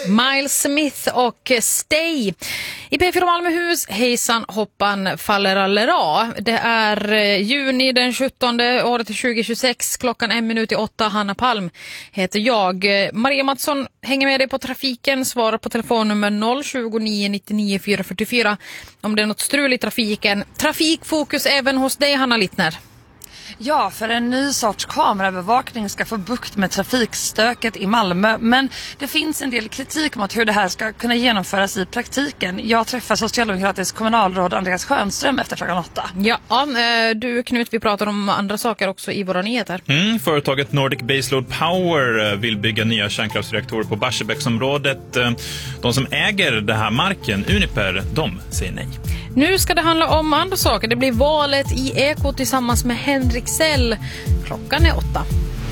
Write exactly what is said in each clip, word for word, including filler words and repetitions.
Miles Smith och Stay. I P fyra Malmöhus, hejsan hoppan faller allera. Det är juni den sjuttonde, året tjugo tjugosex, klockan en minut i åtta. Hanna Palm heter jag. Maria Mattsson hänger med dig på trafiken, svarar på telefonnummer noll tjugonio nittionio fyra fyrtiofyra om det är något strul i trafiken. Trafikfokus även hos dig, Hanna Littner. Ja, för en ny sorts kamerabevakning ska få bukt med trafikstöket i Malmö. Men det finns en del kritik mot hur det här ska kunna genomföras i praktiken. Jag träffar socialdemokratisk kommunalråd Andreas Schönström efter klockan åtta. Ja, du Knut, vi pratar om andra saker också i våra nyheter. Mm, företaget Nordic Baseload Power vill bygga nya kärnkraftsreaktorer på Barsebäcksområdet. De som äger den här marken, Uniper, de säger nej. Nu ska det handla om andra saker. Det blir valet i Eko tillsammans med Henrik Sell. Klockan är åtta.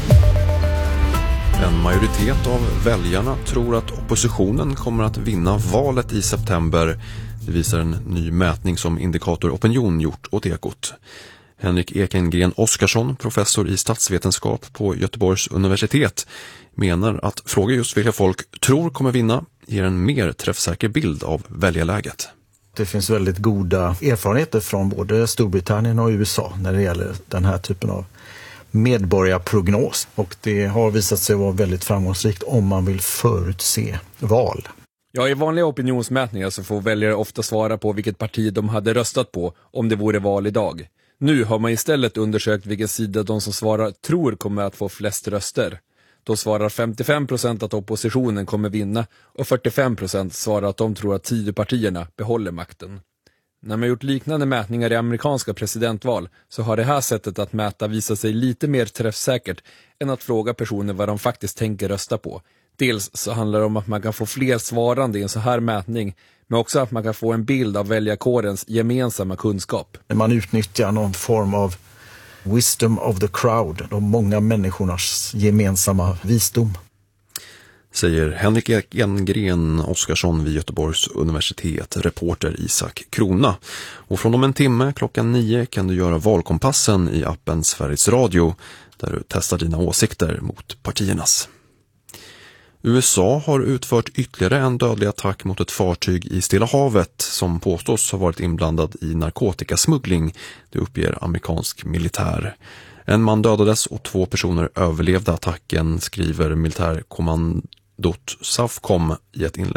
En majoritet av väljarna tror att oppositionen kommer att vinna valet i september. Det visar en ny mätning som Indikator Opinion gjort åt Ekot. Henrik Ekengren Oskarsson, professor i statsvetenskap på Göteborgs universitet, menar att fråga just vilka folk tror kommer vinna ger en mer träffsäker bild av väljarläget. Det finns väldigt goda erfarenheter från både Storbritannien och U S A när det gäller den här typen av medborgarprognos. Och det har visat sig vara väldigt framgångsrikt om man vill förutse val. Ja, i vanliga opinionsmätningar så får väljare ofta svara på vilket parti de hade röstat på om det vore val idag. Nu har man istället undersökt vilken sida de som svarar tror kommer att få flest röster. Då svarar femtiofem procent att oppositionen kommer vinna och fyrtiofem procent svarar att de tror att Tidöpartierna behåller makten. När man gjort liknande mätningar i amerikanska presidentval så har det här sättet att mäta visat sig lite mer träffsäkert än att fråga personer vad de faktiskt tänker rösta på. Dels så handlar det om att man kan få fler svarande i en så här mätning, men också att man kan få en bild av väljarkårens gemensamma kunskap. Man utnyttjar någon form av wisdom of the crowd, de många människornas gemensamma visdom. Säger Henrik Ekengren Oskarsson vid Göteborgs universitet, reporter Isak Krona. Och från om en timme klockan nio kan du göra valkompassen i appen Sveriges Radio där du testar dina åsikter mot partiernas. U S A har utfört ytterligare en dödlig attack mot ett fartyg i Stilla havet som påstås ha varit inblandad i narkotikasmuggling, det uppger amerikansk militär. En man dödades och två personer överlevde attacken, skriver militärkommandot Southcom i ett inlägg